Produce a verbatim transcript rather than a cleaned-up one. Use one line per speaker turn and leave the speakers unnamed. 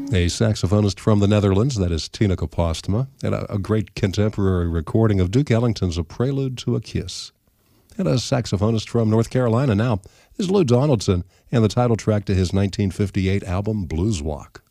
A saxophonist from the Netherlands, that is Tineke Postma, and a, a great contemporary recording of Duke Ellington's A Prelude to a Kiss. And a saxophonist from North Carolina now is Lou Donaldson, and the title track to his nineteen fifty-eight album Blues Walk.